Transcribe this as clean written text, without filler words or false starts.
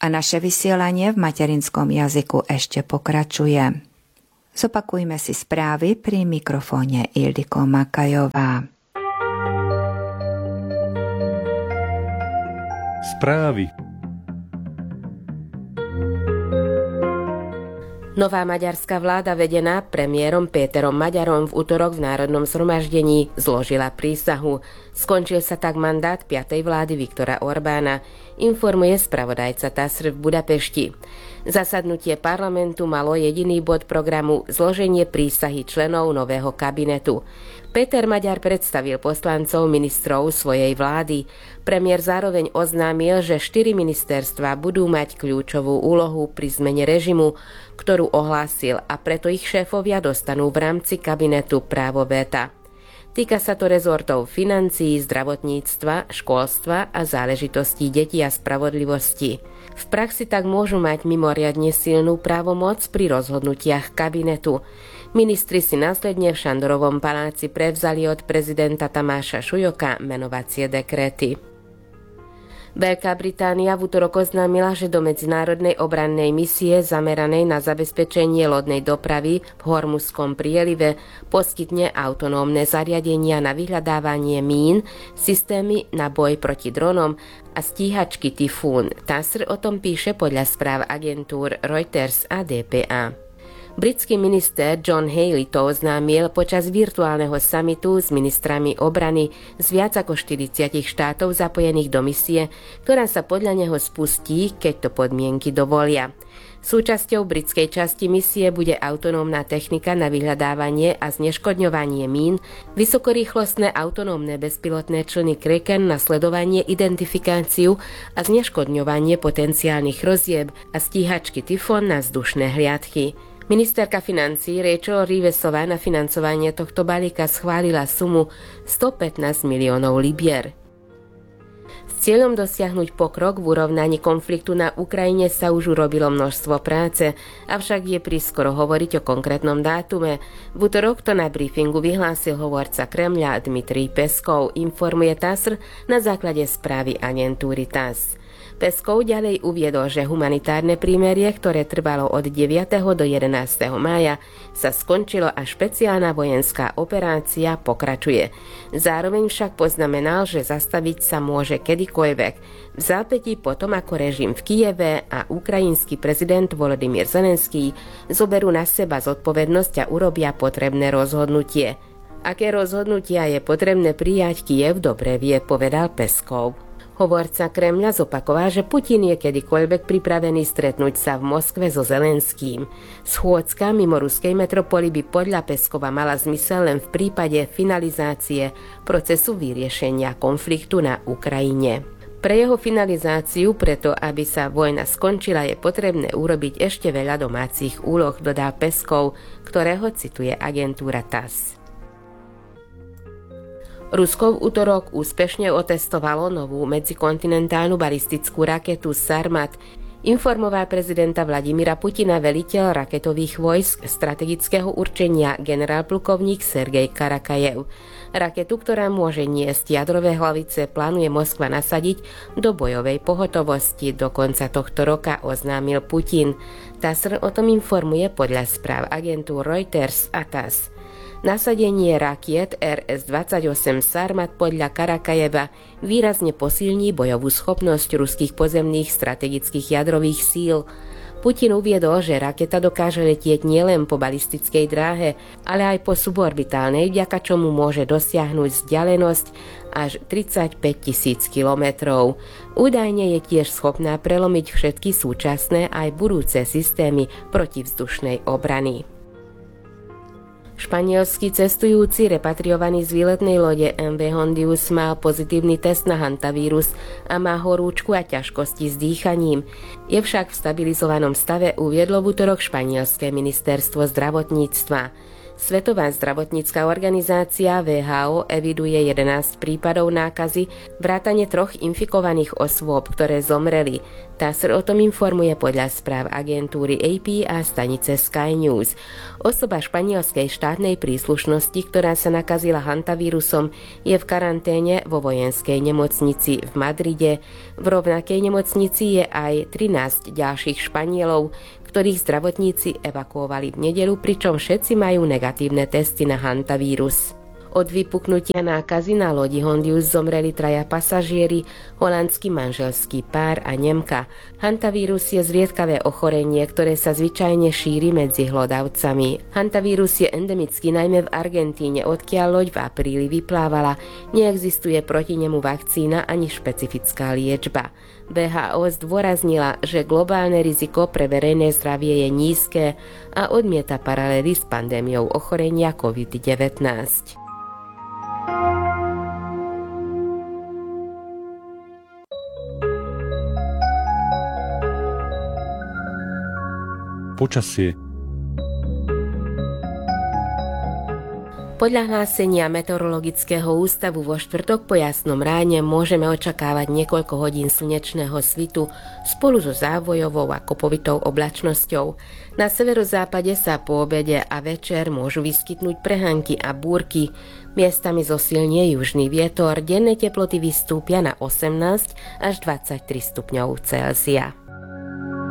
A naše vysielanie v materinskom jazyku ešte pokračuje. Zopakujme si správy pri mikrofóne Ildiko Makajová. Správy. Nová maďarská vláda vedená premiérom Péterom Maďarom v utorok v Národnom zhromaždení zložila prísahu. Skončil sa tak mandát 5. vlády Viktora Orbána, informuje spravodajca TASR v Budapešti. Zasadnutie parlamentu malo jediný bod programu zloženie prísahy členov nového kabinetu. Péter Maďar predstavil poslancov ministrov svojej vlády. Premiér zároveň oznámil, že 4 ministerstvá budú mať kľúčovú úlohu pri zmene režimu, ktorú ohlásil, a preto ich šéfovia dostanú v rámci kabinetu právo véta. Týka sa to rezortov financií, zdravotníctva, školstva a záležitostí detí a spravodlivosti. V praxi tak môžu mať mimoriadne silnú právomoc pri rozhodnutiach kabinetu. Ministri si následne v Šandorovom paláci prevzali od prezidenta Tamáša Šujoka menovacie dekréty. Veľká Británia v utorok oznámila, že do medzinárodnej obrannej misie zameranej na zabezpečenie lodnej dopravy v Hormuzskom prielive poskytne autonómne zariadenia na vyhľadávanie mín, systémy na boj proti dronom a stíhačky Typhoon. TASR o tom píše podľa správ agentúr Reuters a DPA. Britský minister John Healey to oznámil počas virtuálneho samitu s ministrami obrany z viac ako 40 štátov zapojených do misie, ktorá sa podľa neho spustí, keď to podmienky dovolia. Súčasťou britskej časti misie bude autonómna technika na vyhľadávanie a zneškodňovanie mín, vysokorýchlostné autonómne bezpilotné člny Kraken na sledovanie, identifikáciu a zneškodňovanie potenciálnych hrozieb a stíhačky Typhoon na vzdušné hliadky. Ministerka financií Rachel Reevesová na financovanie tohto balíka schválila sumu 115 miliónov libier. S cieľom dosiahnuť pokrok v urovnaní konfliktu na Ukrajine sa už urobilo množstvo práce, avšak je prískoro hovoriť o konkrétnom dátume. V utorok to na briefingu vyhlásil hovorca Kremľa Dmitrij Peskov, informuje TASR na základe správy agentúry TASS. Peskov ďalej uviedol, že humanitárne prímerie, ktoré trvalo od 9. do 11. mája, sa skončilo a špeciálna vojenská operácia pokračuje. Zároveň však poznamenal, že zastaviť sa môže kedykoľvek. V zápätí potom, ako režim v Kyjeve a ukrajinský prezident Volodymyr Zelenský zoberú na seba zodpovednosť a urobia potrebné rozhodnutie. Aké rozhodnutia je potrebné prijať, Kyjev dobre vie, povedal Peskov. Hovorca Kremľa zopakoval, že Putin je kedykoľvek pripravený stretnúť sa v Moskve so Zelenským. Schôdzka mimo ruskej metropoly by podľa Peskova mala zmysel len v prípade finalizácie procesu vyriešenia konfliktu na Ukrajine. Pre jeho finalizáciu, preto aby sa vojna skončila, je potrebné urobiť ešte veľa domácich úloh, dodal Peskov, ktorého cituje agentúra TASS. Rusko v utorok úspešne otestovalo novú medzikontinentálnu balistickú raketu Sarmat, informoval prezidenta Vladimíra Putina veliteľ raketových vojsk strategického určenia generálplukovník Sergej Karakajev. Raketu, ktorá môže niesť jadrové hlavice, plánuje Moskva nasadiť do bojovej pohotovosti do konca tohto roka, oznámil Putin. TASR o tom informuje podľa správ agentúr Reuters a TASS. Nasadenie rakiet RS-28 Sarmat podľa Karakajeva výrazne posilní bojovú schopnosť ruských pozemných strategických jadrových síl. Putin uviedol, že raketa dokáže letieť nielen po balistickej dráhe, ale aj po suborbitálnej, vďaka čomu môže dosiahnuť vzdialenosť až 35 000 kilometrov. Údajne je tiež schopná prelomiť všetky súčasné aj budúce systémy protivzdušnej obrany. Španielský cestujúci repatriovaný z výletnej lode MV Hondius mal pozitívny test na hantavírus a má horúčku a ťažkosti s dýchaním. Je však v stabilizovanom stave, uviedlo v utorok španielské ministerstvo zdravotníctva. Svetová zdravotnícka organizácia WHO eviduje 11 prípadov nákazy, vrátane 3 infikovaných osôb, ktoré zomreli. TASR o tom informuje podľa správ agentúry AP a stanice Sky News. Osoba španielskej štátnej príslušnosti, ktorá sa nakazila hantavírusom, je v karanténe vo vojenskej nemocnici v Madride. V rovnakej nemocnici je aj 13 ďalších Španielov, ktorých zdravotníci evakuovali v nedeľu, pričom všetci majú negatívne testy na hantavírus. Od vypuknutia nákazy na lodi Hondius zomreli 3 pasažieri, holandský manželský pár a Nemka. Hantavírus je zriedkavé ochorenie, ktoré sa zvyčajne šíri medzi hlodavcami. Hantavírus je endemický najmä v Argentíne, odkiaľ loď v apríli vyplávala. Neexistuje proti nemu vakcína ani špecifická liečba. WHO zdôraznila, že globálne riziko pre verejné zdravie je nízke a odmieta paralely s pandémiou ochorenia COVID-19. Počasie. Podľa hlásenia Meteorologického ústavu vo štvrtok po jasnom ráne môžeme očakávať niekoľko hodín slnečného svitu spolu so závojovou a kopovitou oblačnosťou. Na severozápade sa po obede a večer môžu vyskytnúť prehánky a búrky. Miestami zosilnie južný vietor, denné teploty vystúpia na 18 až 23 stupňov Celzia.